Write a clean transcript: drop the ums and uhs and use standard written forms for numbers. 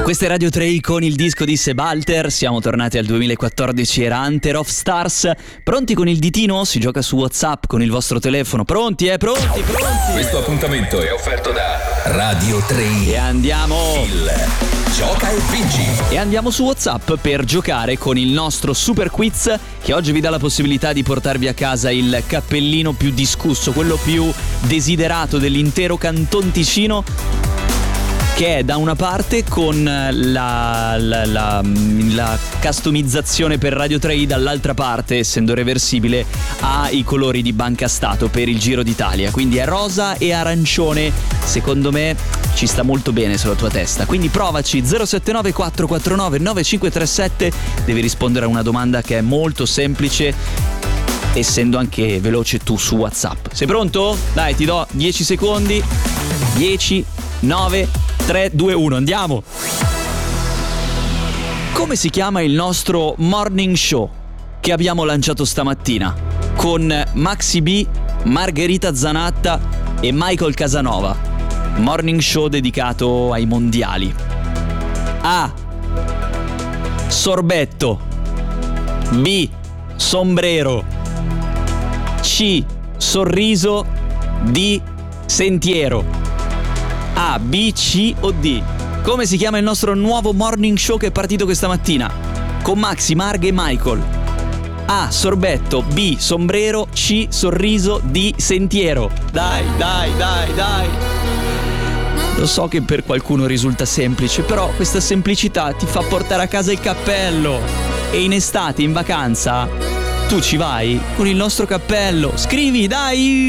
Questa è Radio 3 con il disco di Sebalter. Siamo tornati al 2014, era Hunter of Stars. Pronti con il ditino? Si gioca su WhatsApp con il vostro telefono. Pronti, pronti? Questo appuntamento è offerto da Radio 3. E andiamo! Gioca e vinci. E andiamo su WhatsApp per giocare con il nostro super quiz, che oggi vi dà la possibilità di portarvi a casa il cappellino più discusso, quello più desiderato dell'intero Canton Ticino, che è da una parte con la customizzazione per Radio 3, dall'altra parte, essendo reversibile, ha i colori di Banca Stato per il Giro d'Italia. Quindi è rosa e arancione. Secondo me ci sta molto bene sulla tua testa. Quindi provaci. 079 449 9537. Devi rispondere a una domanda che è molto semplice, essendo anche veloce tu su WhatsApp. Sei pronto? Dai, ti do 10 secondi. 10, 9, 3, 2, 1, andiamo! Come si chiama il nostro morning show che abbiamo lanciato stamattina con Maxi B, Margherita Zanatta e Michael Casanova? Morning show dedicato ai mondiali. A. Sorbetto. B. Sombrero. C. Sorriso. D. Sentiero. A, B, C o D? Come si chiama il nostro nuovo morning show che è partito questa mattina? Con Maxi, Marghe e Michael. A, sorbetto. B, sombrero. C, sorriso. D, sentiero. Dai. Lo so che per qualcuno risulta semplice, però questa semplicità ti fa portare a casa il cappello. E in estate, in vacanza, tu ci vai con il nostro cappello. Scrivi, dai!